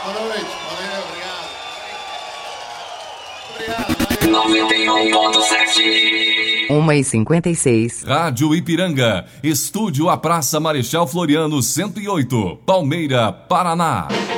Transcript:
Boa noite, valeu, obrigado. Obrigado, valeu. 91.7 1h56. Rádio Ipiranga, estúdio à Praça Marechal Floriano 108, Palmeira, Paraná.